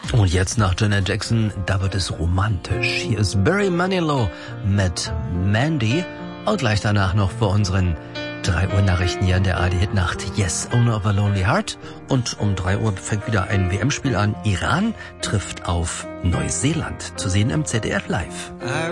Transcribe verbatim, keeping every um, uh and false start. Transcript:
Und jetzt nach Janet Jackson, da wird es romantisch. Hier ist Barry Manilow mit Mandy. Und gleich danach noch vor unseren drei Uhr Nachrichten hier in der A R D-Hitnacht. Yes, Owner of a Lonely Heart. Und um drei Uhr fängt wieder ein W M-Spiel an. Iran trifft auf Neuseeland. Zu sehen im Z D F Live.